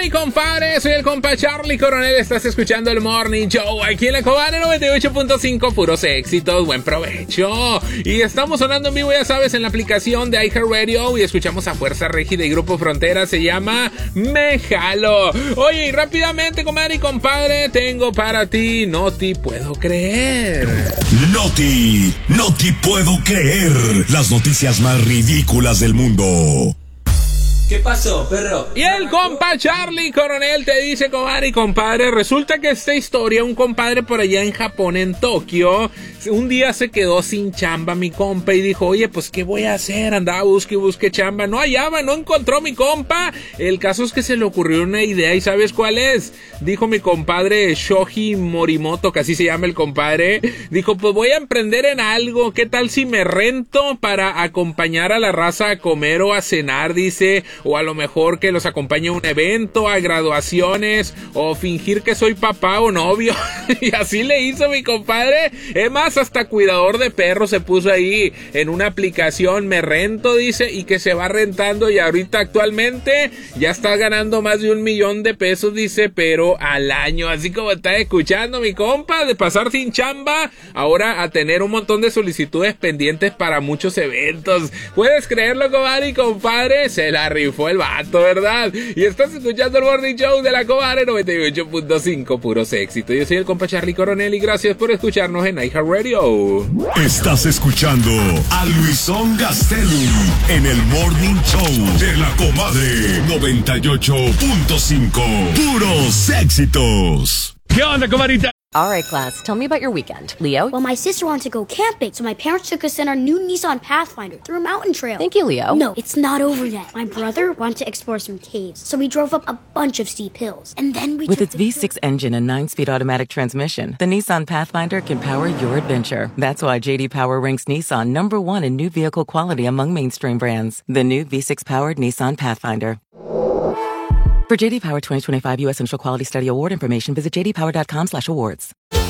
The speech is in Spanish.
mi compadre? Soy el compa Charlie Coronel. Estás escuchando el Morning Show aquí en la Cobane 98.5. Puros éxitos, buen provecho. Y estamos sonando en vivo, ya sabes, en la aplicación de iHeartRadio. Y escuchamos a Fuerza Régida y Grupo Frontera. Se llama Me Jalo. Oye, y rápidamente, comadre y compadre, tengo para ti No Te Puedo Creer. No te puedo creer. Las noticias más ridículas del mundo. ¿Qué pasó, perro? Y el compa Charlie Coronel te dice, comadre y compadre, resulta que esta historia, un compadre por allá en Japón, en Tokio, un día se quedó sin chamba mi compa y dijo, oye, pues ¿qué voy a hacer? Andaba busque chamba, no hallaba, no encontró mi compa. El caso es que se le ocurrió una idea, ¿y sabes cuál es? Dijo mi compadre Shoji Morimoto, que así se llama el compadre, dijo, pues voy a emprender en algo, ¿qué tal si me rento para acompañar a la raza a comer o a cenar? Dice, o a lo mejor que los acompañe a un evento, a graduaciones, o fingir que soy papá o novio. Y así le hizo mi compadre. Es más, hasta cuidador de perros se puso ahí en una aplicación, me rento, dice, y que se va rentando, y ahorita actualmente ya está ganando más de 1 millón de pesos, dice, pero al año, así como está escuchando mi compa, de pasar sin chamba, ahora a tener un montón de solicitudes pendientes para muchos eventos. ¿Puedes creerlo, comadre y compadre? Se la rifó el vato, ¿verdad? Y estás escuchando el Morning Show de la Cobane 98.5, puros éxitos. Yo soy el compa Charlie Coronel y gracias por escucharnos en iHeartRadio. Estás escuchando a Luisón Gastelum en el Morning Show de la Comadre 98.5, puros éxitos. ¿Qué onda, comadrita? All right, class, tell me about your weekend. Leo? Well, my sister wanted to go camping, so my parents took us in our new Nissan Pathfinder through a mountain trail. Thank you, Leo. No, it's not over yet. My brother wanted to explore some caves, so we drove up a bunch of steep hills. And then we With its V6 engine and 9-speed automatic transmission, the Nissan Pathfinder can power your adventure. That's why J.D. Power ranks Nissan number 1 in new vehicle quality among mainstream brands. The new V6-powered Nissan Pathfinder. For J.D. Power 2025 U.S. Central Quality Study Award information, visit jdpower.com/awards.